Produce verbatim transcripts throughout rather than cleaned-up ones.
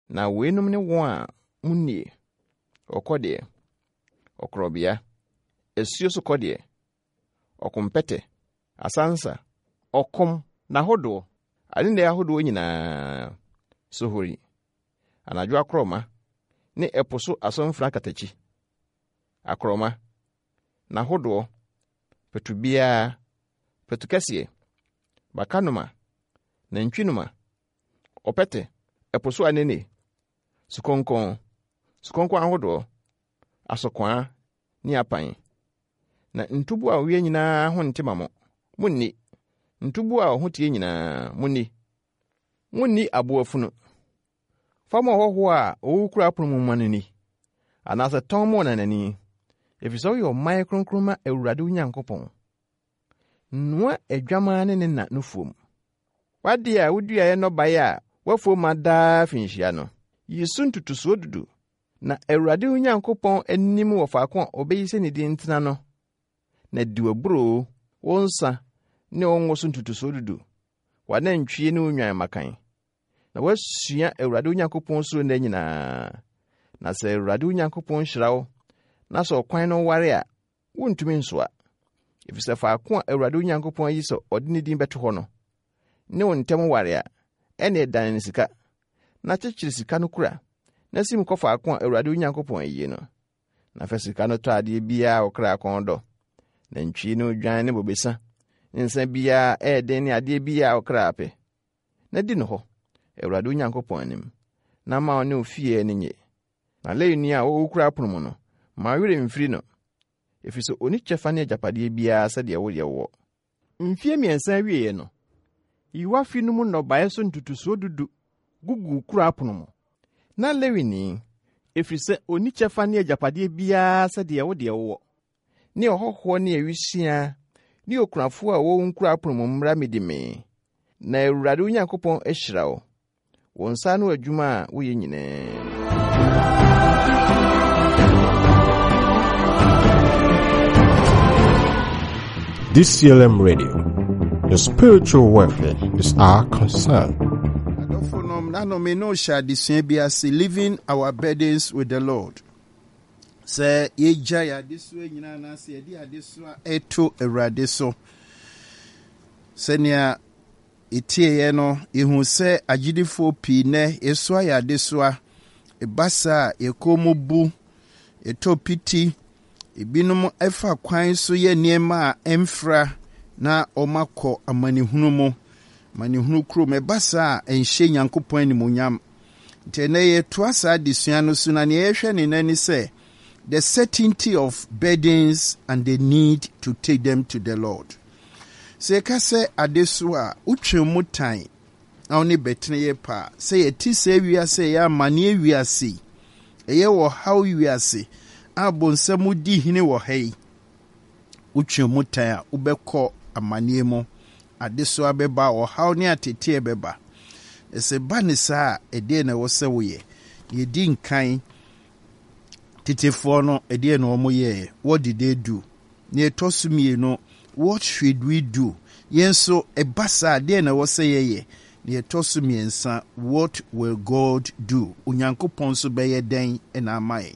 Na wenum ne won a munnie. Okode. Okrobia. Esio so kode. Okompete. Asansa. Okom na hodo. Ade na ahodo nyina sohori. Anadwo akroma ne eposo asomfra katachi. Akroma na hodo petubia petukasie bakanuma na ntwinuma opete eposo anene sukonkon sukonkon ahodo asokwa ni apan na ntubu a wie nyina ho ntemamo munni ntubu a ho tie nyina munni munni aboafunu fama hoho a owukura promumanani anasa tomo nanani efiso yo mai kronkroma Awurade Onyankopɔn noa adwama ne na nufuom wade a wudua ye no bae a wafoma da finhia no yisu ntutuso dudu na Awurade Onyankopɔn anim wo faako a obeyise ne din tena no na diwaburo wonsa ne onwoso ntutuso dudu wana ntwie ne onwan makan na wasua Awurade Onyankopɔn so na nyina na se Awurade Onyankopɔn hyirawo na so kwan no ware a wontumi nsoa efisa faako a Awurade Onyankopɔn yi so odine din beto ho no ne wontem ware a ene dan ne sika na kyekire sika no kura na sim kɔ faako a Awurade Onyankopɔn yi no na fa sika no to ade bia okra kondo na ntwi no dwan ne bobesa nsa bia e den ne ade bia okra ape na di no ho Awurade Onyankopɔn anim na ma one ofie ne nye na leuni a wo kura pono no ma were mfiri no efiso oni chefa ne japade bia sade wo ye wo mfie miensa wieye no iwa fi no mu no bae so ntutuso dudu gugu kura pono mo na lewini efise oni chefa ne japade bia sade wo de wo ne ohoho ne awisia ne okunafo a wo nkura pono mo mra medime na Awurade Onyankopɔn ahyira wo wonsa no adwuma a wo ye nyine. D C L M Radio, your spiritual welfare is our concern. Living our burdens with the Lord. Say, ye jaya this way, you know, say, dear, this one, eto eradiso. Senia, itie no, ihu se, ajidifo pine, eswa ya deswa, ebasa, ekomo bu, eto piti, ibinum efa kwan so ye niema emfra na omako amanihunu mo manihunu kro me basa enhye Nyankopɔn ni monyam tene ye toasa disua no so na ne yehwe ne nani se the certainty of burdens and the need to take them to the Lord. Se ka se adeso a utwemu tan a oni betene ye pa se ye ti se wiase ya mane wiase eye wo haw wiase abonsamu di hine wo hei utwemu tan a ubekɔ amane mu adeso abeba wo haw ne atete ebeba ese banisa ede na wo se wo ye ye di nkan titefo no ede na omo ye what did they do ne tosumie no what should we do yenso ebasa ade na wo se ye ye ne tosumie nsa what will God do Onyankopɔn so beye den na amai.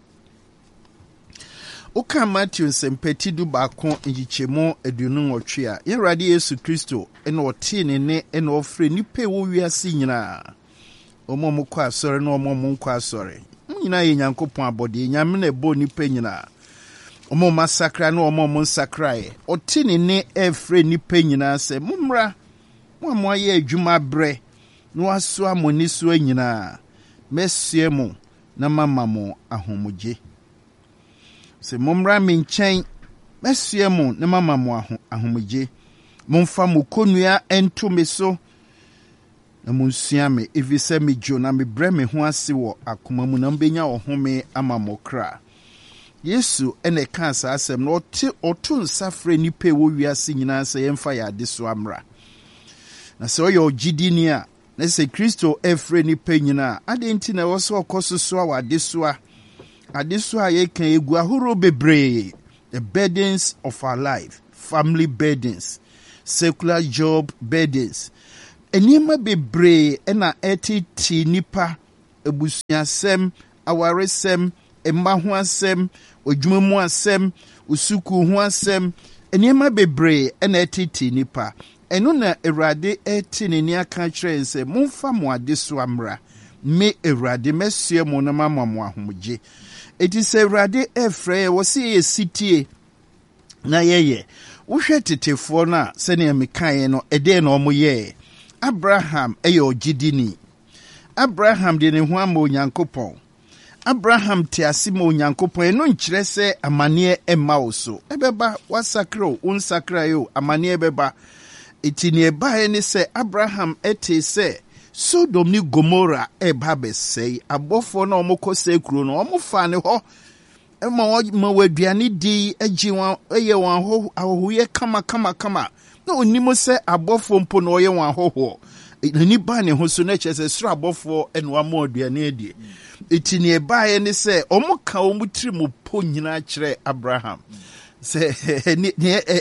Oka Matthew sempeti du baako njichemo edunu otwe a Awurade Yesu Kristo ena ɔte ne ne ena ɔfrɛ nipa wo wiase nyina omomo kwa asɔre na omomo kwa asɔre nyina ye Nyankopɔn abode nyame na ebo nipa nyina omomo masakra na omomo nsakra ye ɔte ne ne ɛfrɛ nipa nyina sɛ mumra mo amo ye adwuma brɛ no aso amoni so nyina mesie mo na mama mo ahomogye se momra me nkyɛn mesie mo na mama mo ahomegye momfa mo konua ento me so na monsua me evise me jo na me brɛ me ho ase wɔ akoma mu na mbenya ohome ama mo kra. Yesu ene ka sa asɛm na ɔte ɔto nsafrɛ nipa wo wiase nyina sɛ yɛmfa yɛ ade so amra na sɛ ɔyɛ ogidini a na sɛ Kristo ɛfrɛ nipa nyina ade nti na wɔso ɔkɔso so a wade so a ade so a yɛka egu ahoro bebree the burdens of our life, family burdens, secular job burdens, enima bebree ena eti ti nipa ebusuasɛm, awaresɛm, emma ho asɛm, odwuma mu asɛm, usuku ho asɛm, enema bebree na etiti nipa. Eno na Awurade eti ne ni aka kyerɛ nse momfa mo ade so amra. Me Awurade mesie mo na mama mo ahomgye. Eti sɛ Awurade efrɛ wo se ye sitie na yeye. Wohwɛ tetefoɔ na sɛ ne mekae no ede na ɔmo yɛ. Abraham eye ogidini. Abraham de ne ho ama Onyankopɔn. Abraham te ase ma Onyankopɔn eno nkyerɛ sɛ amane emma wo so. Ebeba wasakra o unsakra yo amane ebeba. Eti ne eba ne sɛ Abraham ete sɛ Sodom ni Gomora eba besɛe. Abɔfoɔ na ɔmo kɔ sɛ kuro no ɔmo fa ne hɔ. Ema ma waduane di agyi wan eye wan ho ahohoye kama kama kama. Na onimo sɛ abɔfoɔ mpo na ɔyɛ wan hoho. Nani ba ne ho so na kyerɛ sɛ soro abɔfoɔ ɛno ama aduane adi. Eti ne eba ne sɛ ɔmo ka ɔmo tiri mo po nyina kyerɛ Abraham. Sɛ ne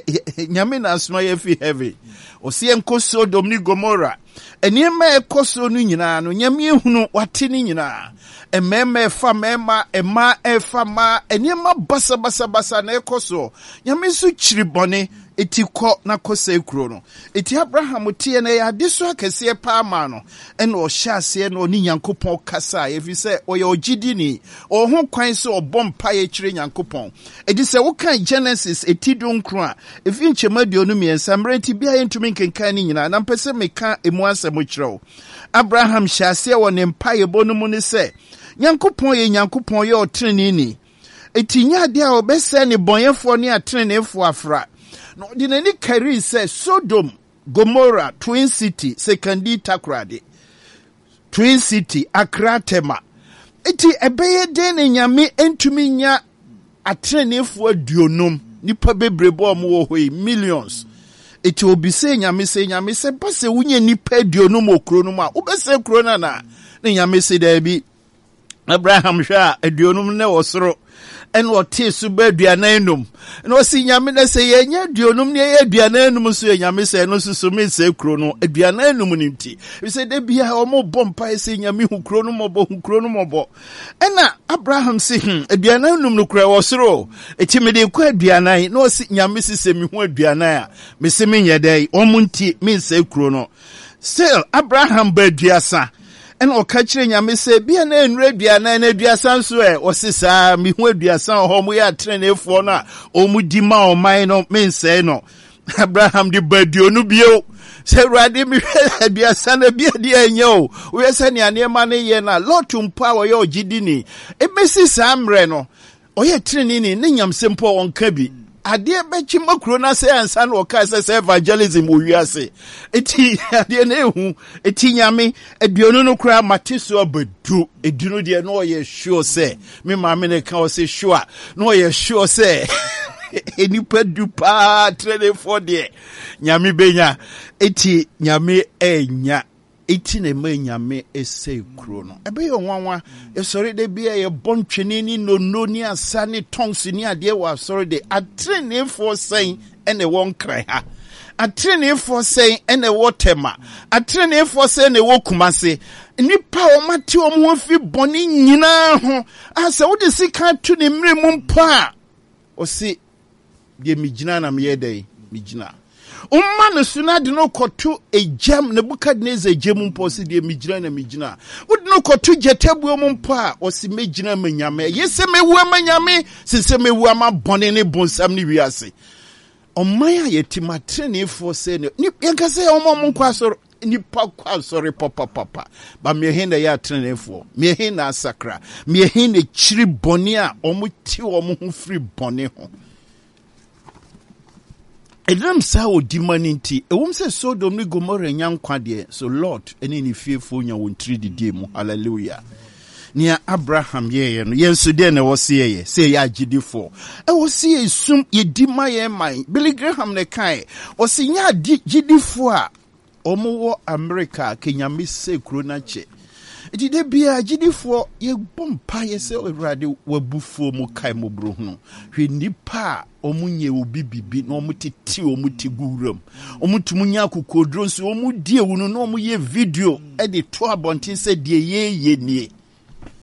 nyame na asoma yɛ fi heaven. Osi enko Sodom ni Gomora. Eniema ekoso no nyina no nyame ehunu wate ne nyina. Emema efa mema ema efa ma eniema basa basa basa na ekoso. Nyame so kyiri bone eti kɔ na kɔsa ekuro no. Eti Abraham tie na ya de so akese pa ma no. Ena o hya ase na oni Nyankopɔn kasa efi sɛ oye ogidini. O ho kwan so obɔ mpa ye kyire Nyankopɔn. Edi sɛ wo kan Genesis eti donkro a efi nkyema duonu miɛnsa mmerenti bia yentumi nkenkan ni nyina na mpɛsɛ meka emu asɛm kyerɛw. Abraham hya ase wɔ ne mpa ye bonu mu ne sɛ Nyankopɔn ye Nyankopɔn ye otrene ni. Eti nya de a obɛsɛ ne bɔnyɛfo ne atrenefo afra. No di nani kari sɛ Sodom, Gomorrah, Twin City, Sekandi Takrade. Twin City, Accra Tema. Eti ebeye de ne nyame entumi nya atrenefo aduonum. Nipa bebrebo mo wo hoi millions. Eti obi se nyame se nyame se ba se wunye nipa aduonum okro no ma. Ubese kro na na. Ne nyame se da bi Abraham hwa aduonum ne wosoro. En wote so ba aduanan enum na osi nyame na se ye nya aduonum ne ye aduanan enum so ye nyame se no so so me se kro no aduanan enum ni nti we se de bia o mo bompa se nyame hu kro no mo bo hu kro no mo bo ena Abraham se hm aduanan enum no kra wosoro eti me de kwa aduanan na osi nyame se se me hu aduanan a me se me nya dai o mo nti me se kro no still Abraham ba aduasa en o ka kire nyame se bia na enura aduana na aduasa nso e o sisa mi hu aduasa ho mo ya trenefo na o mu di ma o man no mense no Abraham di baduonu bio se Awurade mi hwe aduasa na bia di anya o we se ne anema ne ye na lotu mpa wo ye ogidini e mesi sa amre no o ye trenini ne nyamsempo on ka bi ade bechi makro na se ansa na o ka se se evangelism o wiase eti ade na ehu eti nyame aduonu no kra mateso abadu edunu de no ye sure se me ma me ne ka o se sure no ye sure se enipa du pa trade for de nyame benya eti nyame enya eti na ma nyame ese kro no ebe yo nwanwa e sori de bia ye bontwene ni no no ni asa ni tongues ni ade wa sori de atrene for saying ene won kran ha atrene for saying ene wotema atrene for saying ne wokumase nipa o mate o mo fi boni nyina ho asa wo de sika tu ne mre mu mpa o si de migina na me yedai migina umma no suna de no koto ejam Nebukadnezar ejam mpo si de migina na migina wode no koto jetabuo mu mpo a o si megina manyame yese mewu amanyame sese mewu ama bone ne bonsam ne wiase omman a yetimatrene fo se ne yenka se omom nkwa asoro nipa kwa asoro papa papa ba me hin na ya trene fo me hin na asakra me hin na chiri bone a omo ti omo ho free bone ho Edem sa o di maninti e wom se Sodom ni Gomorrah nyankwa de so Lord ene ni fiefo nya won three di mu hallelujah nia Abraham ye ye no yenso de na wo se ye se ya agidifo e wo se sum ye di maye man Billy Graham ne kai o se nya agidifo a omo wo America kenyame se kuro na che iti de bia agidifo ye bompa ye se Awurade wabufo mu kai mo bro hu hwe nipa omunye obi bibi na omutiti omuti guram omutumunya kokodro nso omudie wunu na omuye video e de to abontin se de ye ye nie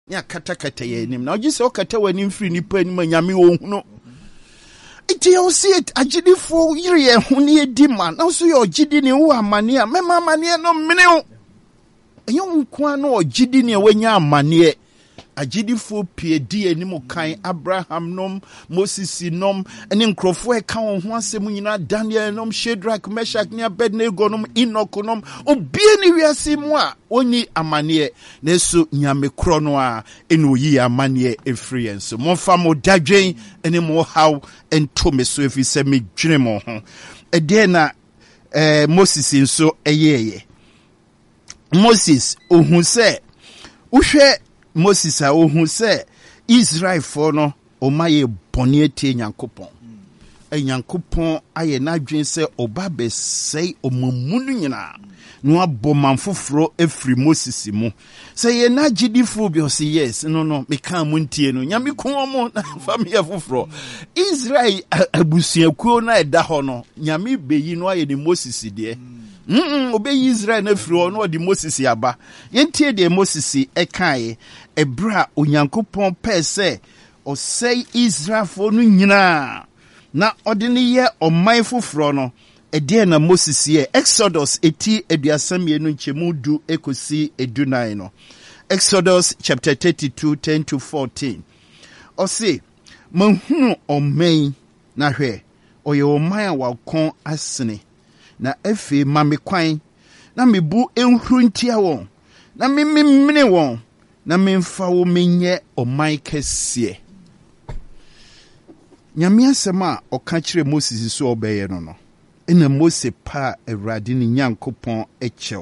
ya kata kata ye nim na oji se o kata wani mfiri nipa nim nyame wo hu iti you see it agidi fo yire ye hu ne di man na so ye ogidi ne wo amane a mema amane no mene o enyo nkwa no ogidi ne wanya amane agidi fo pie di anim kan Abraham nom Moses nom ene nkrofo e kan ho asem nyina Daniel nom Shadrach Meshach ne Abednego nom Enoch nom obie ne wiase mu a oni amane na so nyame kro no a ene oyi amane experience mo fa mo dadwen ene mo how ento me so efi se me dwene mo ho e de na eh Moses nso eyeye Moses ohun se uhwe Moses a ohun se Israel for no o maye boni etie Nyankopon e Nyankopon aye na dwen se oba be sei omamunu nyina no abo manfoforo efri Moses mu se ye na gidifo bi o se yes no no me kan mu ntie no nyame ko mo na family foforo Israel abusuakuo na eda ho no nyame beyi no aye ni Moses de Mm obey Israel na firi ono di Moses yaba yentie de Moses e kae ebra onyankopon pese o say Israel fo no nyina na odene ye oman foforo no e de na Moses ye Exodus eti aduasam no nchemu du ekosi edunan no Exodus chapter thirty-two ten to fourteen o say manhunu oman na hwe oye oman wa kon asene na efe mame kwan na mebu enhuru ntia won na mememene won na memfa wo menye oman kese nyame asem a oka kire Moses so obeye no no ena Mose pa Awurade ni Nyankopon echew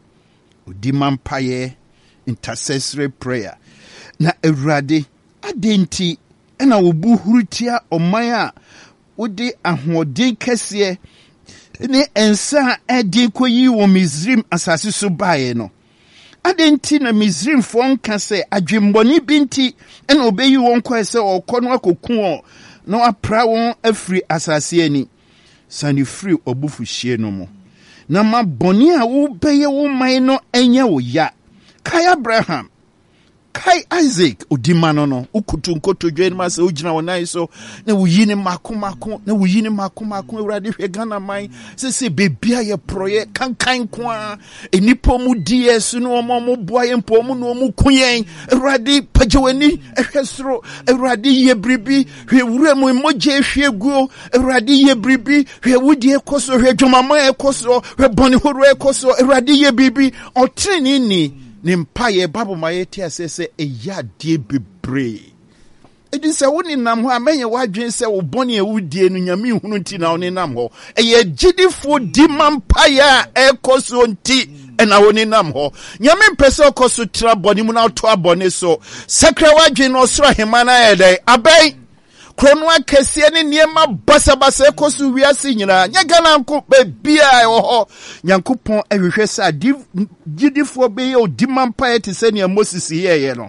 odi mampaye intercessory prayer na Awurade adenti ena wo bu hurutia oman a wodi ahoden kese ne ensa edi koyi wo Misrim asase so bae no adenti na Misrim fo nka se adwemboni binti ena obeyi won kwa se okono akoku o no apra won afri asase ani sani free obufu hie no mo na ma boni a wo beye wo man no enya wo ya kai Abraham kai Isaac odimano no ukutu nkoto dwen ma se ugina wonai so na wuyi ne makomako na wuyi ne makomako Awurade hwe Ghana man se se bebia ye proye kankan kwa enipo mu ds no omo mo boa ye mpo mu no mu kuyen Awurade pagewani ehwe soro Awurade ye bribi hwe wura mu moje hwe guo Awurade ye bribi hwe wudi ekoso hwe dwomama ekoso hwe boni horo ekoso Awurade ye bribi otreni ni nimpaye babu mayeti asese eya die bebre edi se woni nam ho amenye wadwen se wo boni ewudie no nyame hunu nti na woni nam ho eye gidifo di mampaye ekoso nti ena woni nam ho nyame mpese okoso tra boni mu na to abone so sakra wadwen no soro hemana ede abai krono akese ne niema basabasa ekoso wiase nyina nya Ghana nko bebia e ho Nyankopon ehwehwe sa gidifo be ye odimampa ete se ne Moses yeye no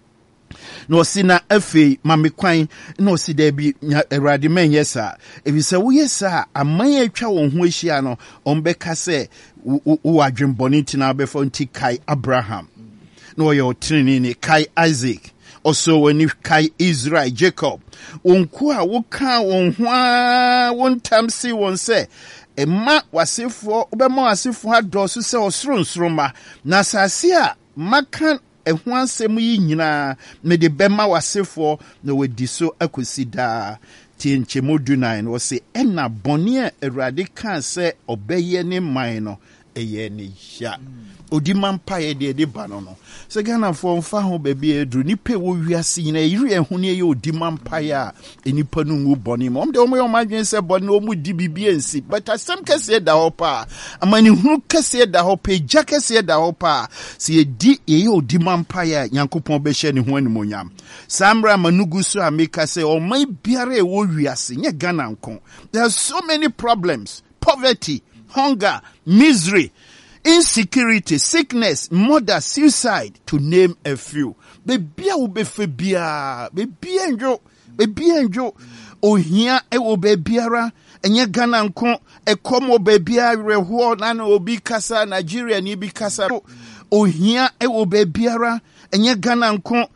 no sina afi mamekwan no si da bi Awurade man yesa ebisa wo yesa aman atwa won ho ahia no ombeka se wo adwemboni tina befo nti kai Abraham no ye otrini ni kai Isaac also when you kai Israel Jacob onku a wo kan won ho a won tamsi won se emma wasefo obema wasefo adoso se osronsroma na asase a makan eho asem yi nyina me de bema wasefo na wadi so akosida tienche modunan wo se ena bone a Awurade kan se obeye ne man no eye ne ya odimampa ye de de ba no no se Ghana fo mfa ho baby edru nipa wo wiase nyina yiri ehu ne ye odimampa ya enipa no ngu bone mo de omo yo madwen se bone o mu di bibie nsi but asem kese da hopa amani hu kese da hopa ja kese da hopa se di ye odimampa ya Nyankopon be hye ne ho animonyam samra manugu so ameka se o mai biare wo wiase nye Ghana nko there are so many problems, poverty, hunger, misery, insecurity, sickness, murder, suicide, to name a few. Baby, I will be febia. Baby, enjo. Baby, enjo. Oh, here, I will be biara. And ye Ghana nko. E komo baby, I rewo. Nano obi kasa. Nigeria ni bi kasa. Oh, here, I will be biara. And ye Ghana nko.